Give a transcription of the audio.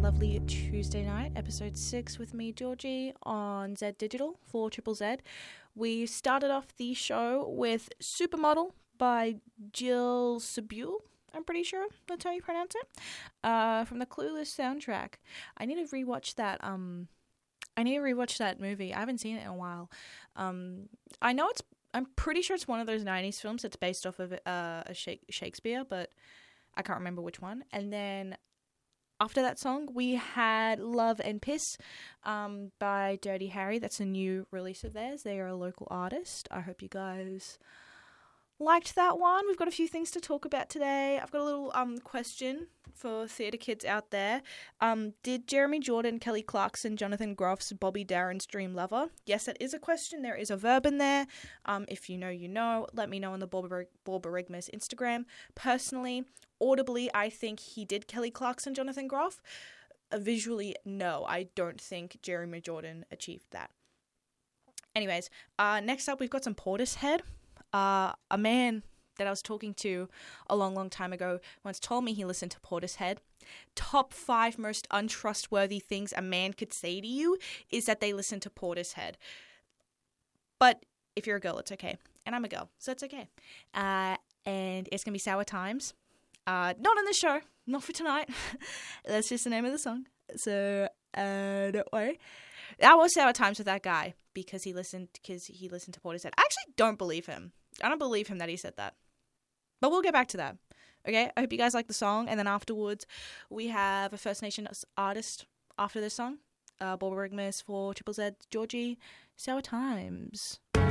lovely Tuesday night, episode 6 with me, Georgie, on Z Digital for Triple Z. We started off the show with Supermodel by Jill Sobule, I'm pretty sure that's how you pronounce it, from the Clueless soundtrack. I need to rewatch that movie. I haven't seen it in a while. I'm pretty sure it's one of those 90s films that's based off of a Shakespeare, but I can't remember which one. And then after that song, we had Love and Piss by Dirty Harry. That's a new release of theirs. They are a local artist. I hope you guys liked that one. We've got a few things to talk about today. I've got a little question for theatre kids out there. Did Jeremy Jordan, Kelly Clarkson, Jonathan Groff's Bobby Darin's dream lover? Yes, that is a question. There is a verb in there. If you know, you know. Let me know on the Borborigmas Instagram. Personally, audibly, I think he did Kelly Clarkson, Jonathan Groff. Visually, no. I don't think Jeremy Jordan achieved that. Anyways, next up, we've got some Portishead. A man that I was talking to a long time ago once told me he listened to Portishead. Top 5 most untrustworthy things a man could say to you is that they listen to Portishead. But if you're a girl, it's okay. And I'm a girl, so it's okay. And it's going to be Sour Times. Not on the show. Not for tonight. That's just the name of the song. So, don't worry. That was Sour Times with that guy because he listened to Portishead. I actually don't believe him. I don't believe him that he said that. But we'll get back to that. Okay? I hope you guys like the song. And then afterwards, we have a First Nation artist after this song. Borborigmas for Triple Z, Georgie, Sour Times.